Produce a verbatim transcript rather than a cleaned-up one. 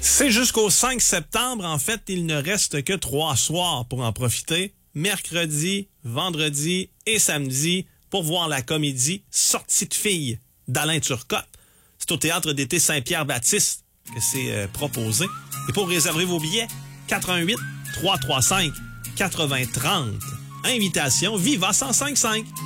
C'est jusqu'au cinq septembre. En fait, il ne reste que trois soirs pour en profiter. Mercredi, vendredi et samedi pour voir la comédie Sortie de filles d'Alain Turcotte. C'est au Théâtre d'été Saint-Pierre-Baptiste que c'est euh, proposé. Et pour réserver vos billets, quatre un huit, trois trois cinq, quatre zéro trois zéro. Invitation Viva cent cinq cinq.